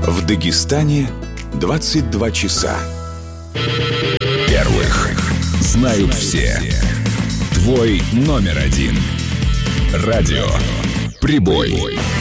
В Дагестане 22 часа. Первых знают все. Твой номер один. Радио «Прибой».